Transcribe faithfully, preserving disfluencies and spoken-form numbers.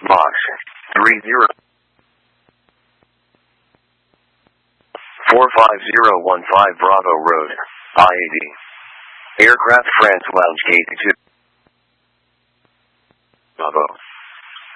Box three zero four five zero one five Bravo Road, I eighty. Aircraft France Lounge Gate two. Bravo.